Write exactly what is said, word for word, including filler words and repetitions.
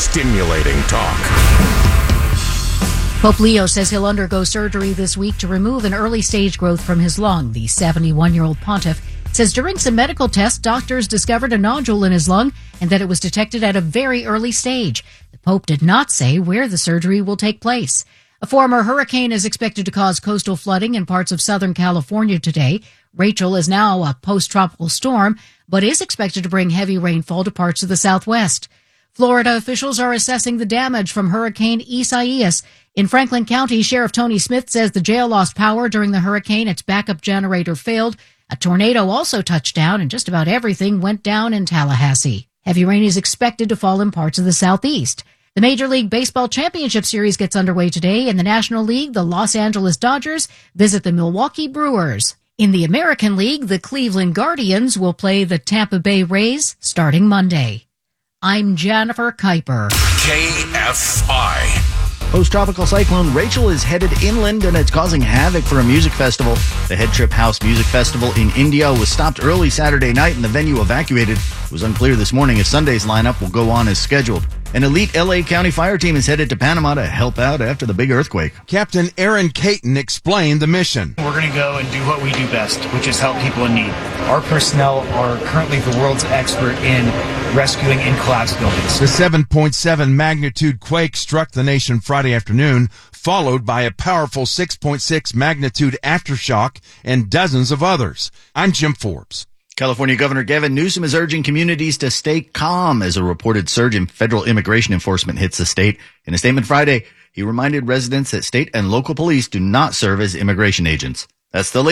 Stimulating talk. Pope Leo says he'll undergo surgery this week to remove an early-stage growth from his lung. The seventy-one-year-old pontiff says during some medical tests, doctors discovered a nodule in his lung and that it was detected at a very early stage. The Pope did not say where the surgery will take place. A former hurricane is expected to cause coastal flooding in parts of Southern California today. Rachel is now a post-tropical storm, but is expected to bring heavy rainfall to parts of the Southwest. Florida officials are assessing the damage from Hurricane Isaias. In Franklin County, Sheriff Tony Smith says the jail lost power during the hurricane. Its backup generator failed. A tornado also touched down, and just about everything went down in Tallahassee. Heavy rain is expected to fall in parts of the southeast. The Major League Baseball Championship Series gets underway today. In the National League, the Los Angeles Dodgers visit the Milwaukee Brewers. In the American League, the Cleveland Guardians will play the Tampa Bay Rays starting Monday. I'm Jennifer Kuiper. K F I. Post-tropical cyclone Rachel is headed inland and it's causing havoc for a music festival. The Head Trip House Music Festival in India was stopped early Saturday night and the venue evacuated. It was unclear this morning if Sunday's lineup will go on as scheduled. An elite L A County fire team is headed to Panama to help out after the big earthquake. Captain Aaron Caton explained the mission. We're going to go and do what we do best, which is help people in need. Our personnel are currently the world's expert in rescuing in collapsed buildings. The seven point seven magnitude quake struck the nation Friday afternoon, followed by a powerful six point six magnitude aftershock and dozens of others. I'm Jim Forbes. California Governor Gavin Newsom is urging communities to stay calm as a reported surge in federal immigration enforcement hits the state. In a statement Friday, he reminded residents that state and local police do not serve as immigration agents. That's the latest.